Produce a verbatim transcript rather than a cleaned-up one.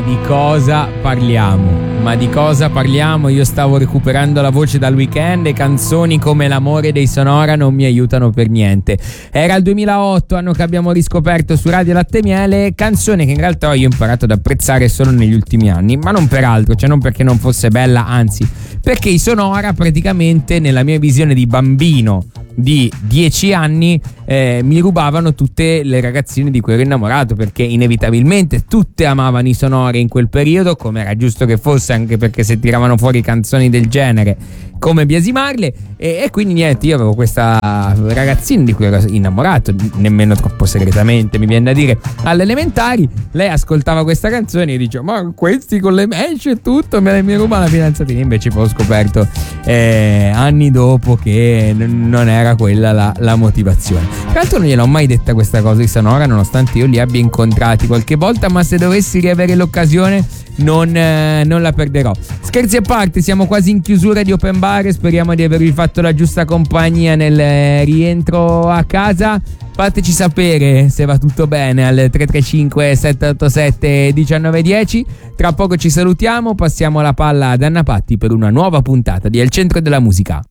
di cosa parliamo? Ma di cosa parliamo? Io stavo recuperando la voce dal weekend e canzoni come L'amore dei Sonora non mi aiutano per niente. Era il duemilaotto, anno che abbiamo riscoperto su Radio Latte Miele, canzone che in realtà io ho imparato ad apprezzare solo negli ultimi anni, ma non per altro, cioè non perché non fosse bella, anzi, perché i Sonora praticamente nella mia visione di bambino di dieci anni eh, mi rubavano tutte le ragazzine di cui ero innamorato, perché inevitabilmente tutte amavano i Sonora in quel periodo, come era giusto che fosse, anche perché se tiravano fuori canzoni del genere come biasimarle, e, e quindi niente, io avevo questa ragazzina di cui ero innamorato, nemmeno troppo segretamente mi viene da dire, alle elementari. Lei ascoltava questa canzone e dice: ma questi con le mesh e tutto me mi ruba la fidanzatina. Invece poi ho scoperto eh, anni dopo che n- non era quella la, la motivazione. Tra l'altro non gliel'ho mai detta questa cosa di Sonora, nonostante io li abbia incontrati qualche volta, ma se dovessi riavere l'occasione non, eh, non la perderò. Scherzi a parte, siamo quasi in chiusura di Open Bar, speriamo di avervi fatto la giusta compagnia nel eh, rientro a casa. Fateci sapere se va tutto bene al tre tre cinque sette otto sette uno nove uno zero. Tra poco ci salutiamo, passiamo la palla ad Anna Patti per una nuova puntata di Al Centro della Musica.